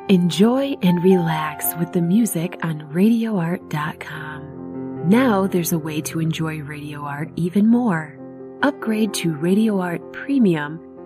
Enjoy and relax with the music on RadioArt.com. Now there's a way to enjoy Radio Art even more. Upgrade to Radio Art Premium